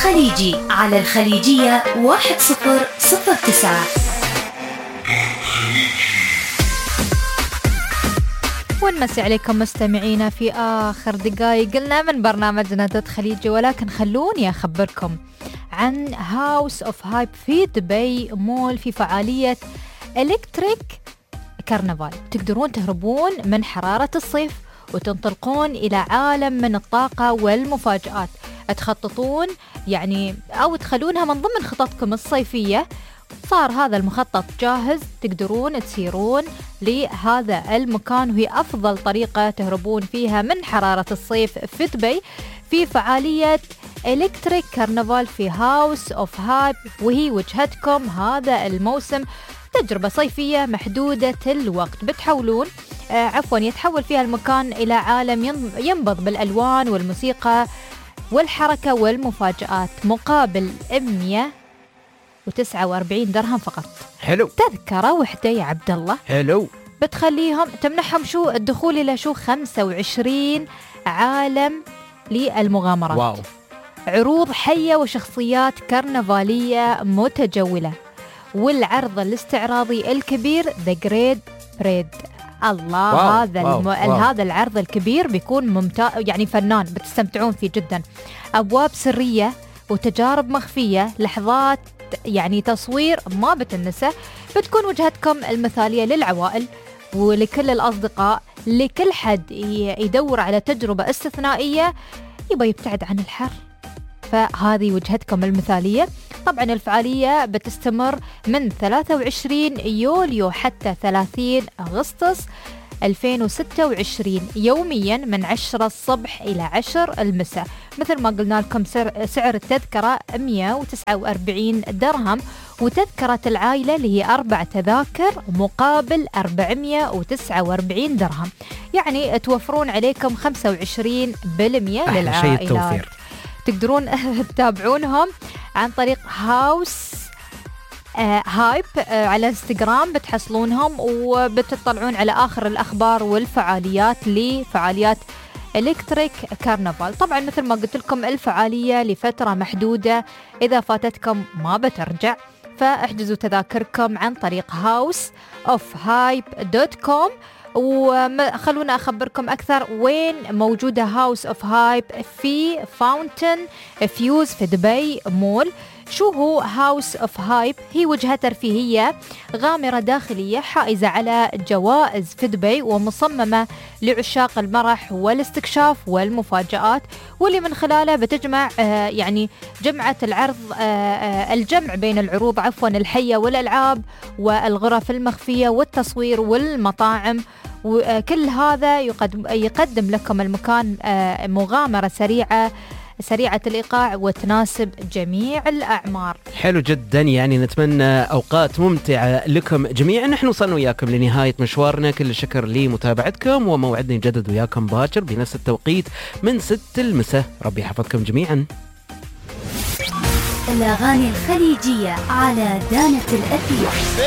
الخليجي على الخليجية 1009. ونمسي عليكم مستمعينا في آخر دقائق قلنا من برنامجنا دوت خليجي، ولكن خلوني أخبركم عن هاوس أوف هايب في دبي مول في فعالية إلكتريك كارنفال. تقدرون تهربون من حرارة الصيف وتنطلقون إلى عالم من الطاقة والمفاجآت، تخططون يعني أو تخلونها من ضمن خططكم الصيفية. صار هذا المخطط جاهز، تقدرون تسيرون لهذا المكان، وهي أفضل طريقة تهربون فيها من حرارة الصيف في دبي في فعالية إلكتريك كارنفال في هاوس أوف هايب، وهي وجهتكم هذا الموسم. تجربة صيفية محدودة الوقت بتحولون يتحول فيها المكان إلى عالم ينبض بالألوان والموسيقى والحركة والمفاجآت، مقابل 149 درهم فقط. حلو. تذكرة وحدة يا عبد الله. حلو. بتخليهم تمنحهم شو الدخول إلى 25 عالم للمغامرات. واو. عروض حية وشخصيات كرنفالية متجولة، والعرض الاستعراضي الكبير The Great Parade. الله. هذا العرض الكبير بيكون ممتاز، يعني فنان، بتستمتعون فيه جدا. أبواب سرية وتجارب مخفية، لحظات يعني تصوير ما بتنسى. بتكون وجهتكم المثالية للعوائل ولكل الأصدقاء، لكل حد يدور على تجربة استثنائية يبغى يبتعد عن الحر، فهذه وجهتكم المثالية. طبعا الفعالية بتستمر من 23 يوليو حتى 30 أغسطس 2026 يوميا من 10 الصبح إلى 10 المساء. مثل ما قلنا لكم سعر التذكرة 149 درهم، وتذكرة العائلة اللي هي 4 تذاكر مقابل 449 درهم، يعني توفرون عليكم 25% للعائلات. تقدرون تتابعونهم عن طريق هاوس هايب على انستغرام، بتحصلونهم وبتطلعون على آخر الأخبار والفعاليات لفعاليات إلكتريك كارنفال. طبعا مثل ما قلت لكم الفعالية لفترة محدودة، إذا فاتتكم ما بترجع، فاحجزوا تذاكركم عن طريق houseofhype.com. وخلونا أخبركم أكثر وين موجودة هاوس أوف هايب في فاونتن فيوز في دبي مول. شو هو هاوس أوف هايب؟ هي وجهة ترفيهية غامرة داخلية حائزة على جوائز في دبي، ومصممة لعشاق المرح والاستكشاف والمفاجآت، واللي من خلاله بتجمع جمعة الجمع بين العروض الحية والألعاب والغرف المخفية والتصوير والمطاعم. وكل هذا يقدم لكم المكان مغامرة سريعة الإيقاع وتناسب جميع الأعمار. حلو جدا، يعني نتمنى أوقات ممتعة لكم جميعا. نحن وصلنا وياكم لنهاية مشوارنا، كل الشكر لمتابعتكم، وموعدنا يجدد وياكم باكر بنفس التوقيت من 6 المساء. ربي يحفظكم جميعا. الأغاني الخليجية على دانة الأثير.